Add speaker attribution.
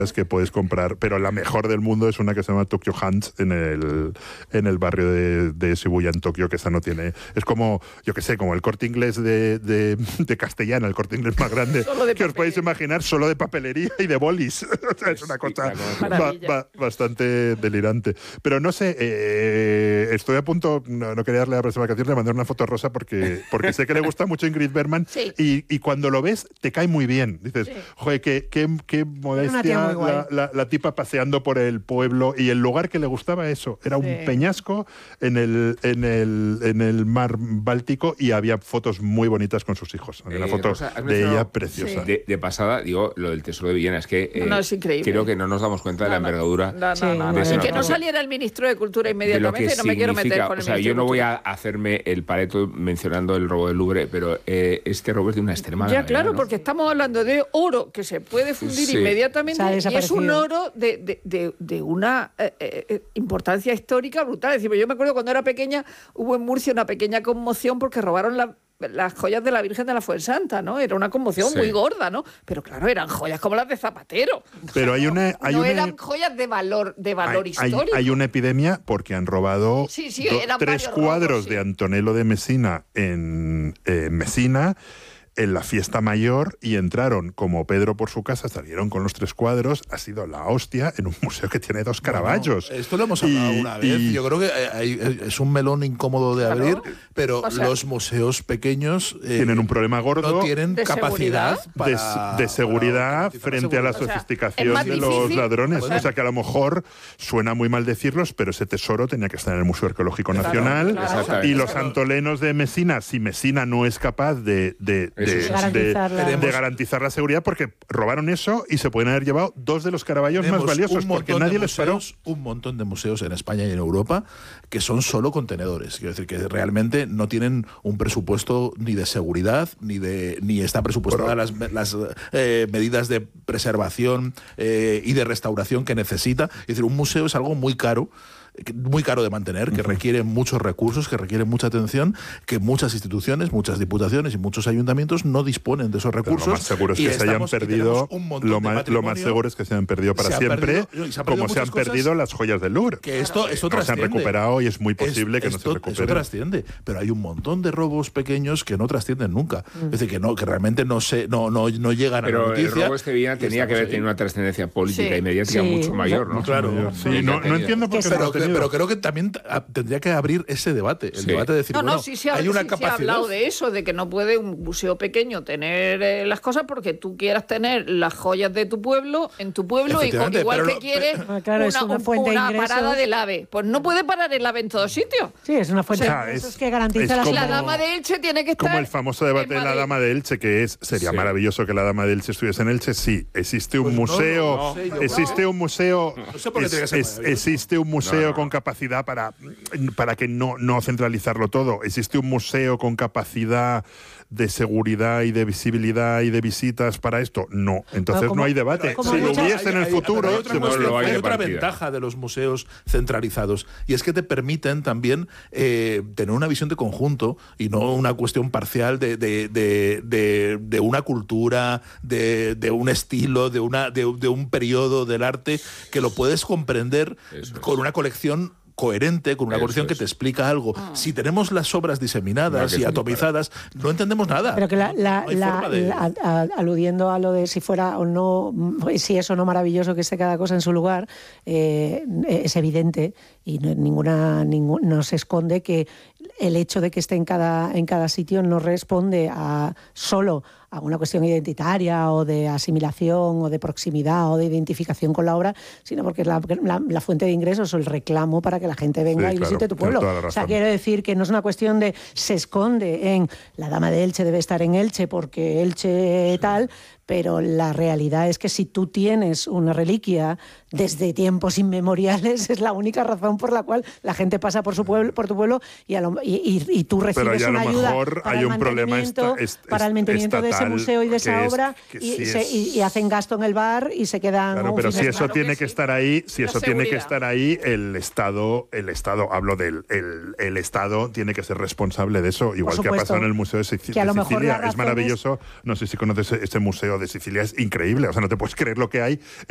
Speaker 1: que puedes comprar, pero la mejor del mundo es una que se llama Tokyo Hands en el barrio de Shibuya, en Tokio, que esa no tiene... Es como, yo qué sé, como el Corte Inglés de Castellana, el Corte Inglés más grande que os podéis imaginar, solo de papelería y de bolis. O sea, es una cosa bastante delirante. Pero no sé, estoy a punto, no quería darle la próxima canción, le mandé una foto a Rosa porque sé que le gusta mucho Ingrid Bergman, sí. y cuando lo ves te cae muy bien. Dices, sí. Joder, qué modestia, la tipa paseando por el pueblo, y el lugar que le gustaba eso era un peñasco en el mar Báltico, y había fotos muy bonitas con sus hijos. Había una foto de ella preciosa.
Speaker 2: Sí. De pasada, digo, lo del Tesoro de Villena, es que
Speaker 3: es increíble.
Speaker 2: Creo que no nos damos cuenta de la envergadura.
Speaker 3: Y que no saliera el ministro de Cultura inmediatamente, no me quiero meter con el ministro.
Speaker 2: Yo no voy a hacerme el pareto mencionando el robo del Louvre, pero este robo es de una extrema gravedad,
Speaker 3: claro, ¿no? Porque estamos hablando de oro que se puede fundir inmediatamente, y es un oro de una importancia histórica brutal. Es decir, yo me acuerdo cuando era pequeña, hubo en Murcia una pequeña conmoción porque robaron las joyas de la Virgen de la Fuensanta, ¿no? Era una conmoción muy gorda, ¿no? Pero claro, eran joyas como las de Zapatero.
Speaker 1: Pero
Speaker 3: eran joyas de valor histórico.
Speaker 1: Hay una epidemia porque han robado 3 cuadros de Antonello de Messina en Messina, en la fiesta mayor, y entraron como Pedro por su casa, salieron con los 3 cuadros, ha sido la hostia en un museo que tiene 2 Caravaggios.
Speaker 4: Esto lo hemos hablado una vez, yo creo que es un melón incómodo de abrir, pero los museos pequeños
Speaker 1: tienen un problema gordo,
Speaker 4: no tienen capacidad
Speaker 1: de seguridad frente a la sofisticación de los ladrones. O sea que a lo mejor suena muy mal decirlos, pero ese tesoro tenía que estar en el Museo Arqueológico Nacional, y los antolenos de Messina, si Messina no es capaz de garantizar la seguridad, porque robaron eso y se pueden haber llevado 2 de los Caravaggios más valiosos, porque nadie les paró.
Speaker 4: Un montón de museos en España y en Europa que son solo contenedores. Quiero decir que realmente no tienen un presupuesto ni de seguridad, ni está presupuestada las medidas de preservación y de restauración que necesita. Es decir, un museo es algo muy caro de mantener, que requiere muchos recursos, que requiere mucha atención, que muchas instituciones, muchas diputaciones y muchos ayuntamientos no disponen de esos recursos.
Speaker 1: Lo más seguro es que se hayan perdido, lo más seguro es que se hayan perdido para siempre, como se han perdido las joyas del Louvre.
Speaker 4: Que esto
Speaker 1: no se han recuperado, y es muy posible que no se recuperen.
Speaker 4: Eso trasciende, pero hay un montón de robos pequeños que no trascienden nunca. Es decir, que realmente no llegan a la noticia.
Speaker 2: Pero el robo este Villena tenía que haber tenido una trascendencia política y mediática mucho mayor, ¿no?
Speaker 4: Claro.
Speaker 1: No entiendo por qué
Speaker 4: pero creo que también tendría que abrir ese debate. El debate de decir, hay una capacidad.
Speaker 3: Se ha hablado de eso, de que no puede un museo pequeño tener las cosas porque tú quieras tener las joyas de tu pueblo en tu pueblo, y igual que quieres una parada del AVE. Pues no puede parar el AVE en todos sitios.
Speaker 5: Sí, es una fuente de ingresos que garantiza
Speaker 3: la Dama de Elche tiene que estar.
Speaker 1: Como el famoso debate de la Dama de Elche, que sería maravilloso que la Dama de Elche estuviese en Elche. Sí, existe un museo. Existe un museo. Existe un museo con capacidad para que no centralizarlo todo. Existe un museo con capacidad de seguridad y de visibilidad y de visitas para esto. No, entonces no hay debate. Si lo hubiese en el futuro...
Speaker 4: Hay otra ventaja de los museos centralizados, y es que te permiten también tener una visión de conjunto y no una cuestión parcial de una cultura, de un estilo, de un periodo del arte, que lo puedes comprender con una colección coherente, con una colección que te explica algo. Si tenemos las obras diseminadas y atomizadas, no entendemos nada.
Speaker 5: Pero que aludiendo a lo de si fuera o no, si es o no maravilloso que esté cada cosa en su lugar, es evidente, y no se esconde que el hecho de que esté en cada sitio no responde solo a una cuestión identitaria o de asimilación o de proximidad o de identificación con la obra, sino porque es la fuente de ingresos o el reclamo para que la gente venga y visite tu pueblo. O sea, quiero decir que no es una cuestión de se esconde en la Dama de Elche debe estar en Elche porque Elche tal, pero la realidad es que si tú tienes una reliquia desde tiempos inmemoriales, es la única razón por la cual la gente pasa por tu pueblo y tú recibes una ayuda para el mantenimiento de ese museo y de esa obra, y hacen gasto en el bar y se quedan...
Speaker 1: Claro, pero si eso tiene que estar ahí, el Estado, hablo del el Estado tiene que ser responsable de eso, igual que ha pasado en el Museo de Sicilia. Es maravilloso, no sé si conoces ese museo de Sicilia, es increíble, o sea, no te puedes creer lo que hay